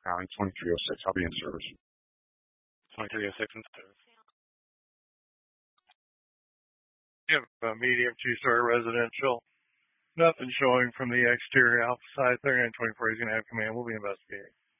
County, 2306. I'll be in service. 2306 in service. Yep, medium two-story residential. Nothing showing from the exterior outside. 3924 is going to have command. We'll be investigating.